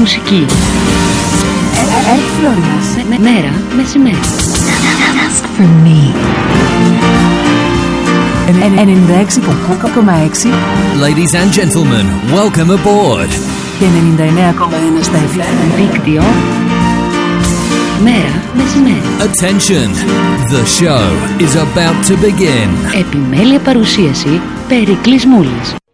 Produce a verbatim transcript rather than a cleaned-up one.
μουσική. Florian. Μέρα, μεσημέρι. Ask for me. ενενήντα έξι κόμμα έξι. Ladies and gentlemen, welcome aboard. Και ενενήντα εννέα κόμμα ένα στα εφ εμ. Δίκτυο. Μέρα, μεσημέρι. Attention, the show is about to begin. Επιμέλεια παρουσίαση Περικλής Μούλης.